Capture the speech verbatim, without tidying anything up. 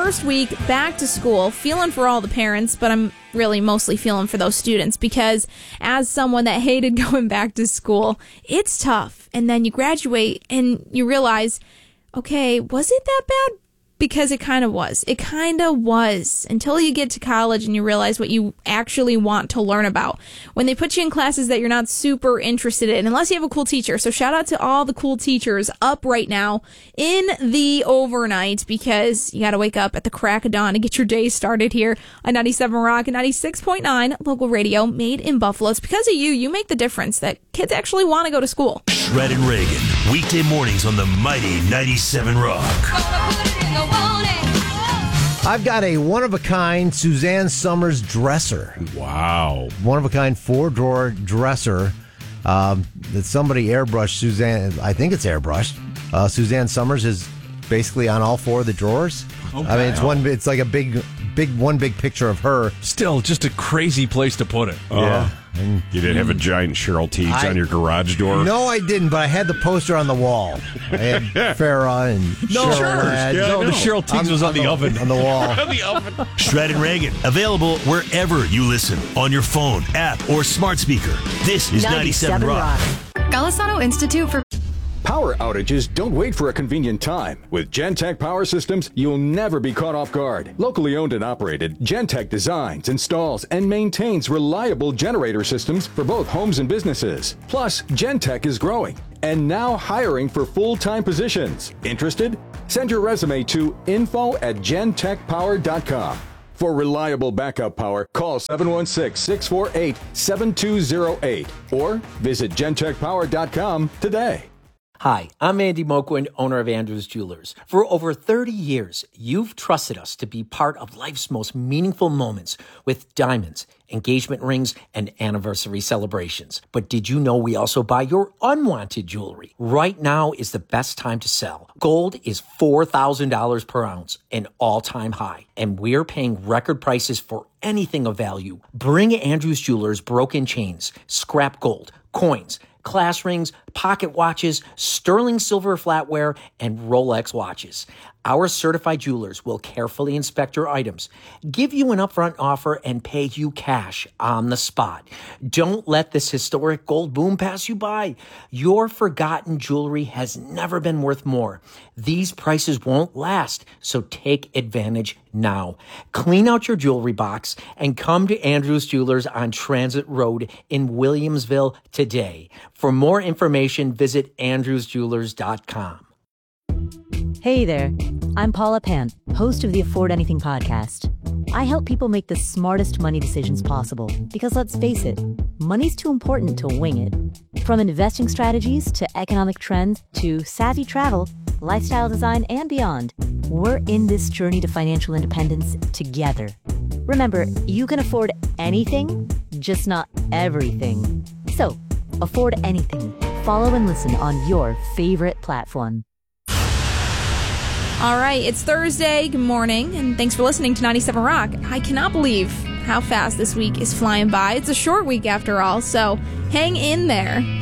first week back to school, feeling for all the parents, but I'm really mostly feeling for those students because as someone that hated going back to school, it's tough. And then you graduate and you realize, okay, was it that bad? Because it kind of was. It kind of was until you get to college and you realize what you actually want to learn about. When they put you in classes that you're not super interested in, unless you have a cool teacher. So shout out to all the cool teachers up right now in the overnight because you got to wake up at the crack of dawn to get your day started here on ninety-seven Rock and ninety-six point nine local radio made in Buffalo. It's because of you. You make the difference that kids actually want to go to school. Shred and Reagan, weekday mornings on the mighty ninety-seven Rock. I've got a one-of-a-kind Suzanne Somers dresser. Wow. One-of-a-kind four-drawer dresser um, that somebody airbrushed Suzanne. I think it's airbrushed. Uh, Suzanne Somers is basically on all four of the drawers. Okay. I mean, it's one. It's like a big, big one big picture of her. Still, just a crazy place to put it. Yeah. Uh, and you didn't have a giant Cheryl Teagues I, on your garage door? No, I didn't, but I had the poster on the wall. I had Farrah and no, Cheryl. Sure. Had, yeah, no, the Cheryl Teagues was on, on the, the oven. On the wall. on the oven. Shred and Reagan, available wherever you listen, on your phone, app, or smart speaker. This is ninety-seven Rock. Golisano Institute for Power outages don't wait for a convenient time. With Gentech Power Systems, you'll never be caught off guard. Locally owned and operated, Gentech designs, installs, and maintains reliable generator systems for both homes and businesses. Plus, Gentech is growing and now hiring for full-time positions. Interested? Send your resume to info at gentech power dot com. For reliable backup power, call seven one six, six four eight, seven two zero eight or visit gentech power dot com today. Hi, I'm Andy Moquin, owner of Andrews Jewelers. For over thirty years, you've trusted us to be part of life's most meaningful moments with diamonds, engagement rings, and anniversary celebrations. But did you know we also buy your unwanted jewelry? Right now is the best time to sell. Gold is four thousand dollars per ounce, an all-time high, and we're paying record prices for anything of value. Bring Andrews Jewelers broken chains, scrap gold, coins, class rings, pocket watches, sterling silver flatware, and Rolex watches. Our certified jewelers will carefully inspect your items, give you an upfront offer, and pay you cash on the spot. Don't let this historic gold boom pass you by. Your forgotten jewelry has never been worth more. These prices won't last, so take advantage now. Clean out your jewelry box and come to Andrews Jewelers on Transit Road in Williamsville today. For more information, visit andrews jewelers dot com. Hey there, I'm Paula Pant, host of the Afford Anything podcast. I help people make the smartest money decisions possible because, let's face it, money's too important to wing it. From investing strategies to economic trends to savvy travel, lifestyle design, and beyond, we're in this journey to financial independence together. Remember, you can afford anything, just not everything. So, afford anything. Follow and listen on your favorite platform. All right, it's Thursday. Good morning, and thanks for listening to ninety-seven Rock. I cannot believe how fast this week is flying by. It's a short week after all, so hang in there.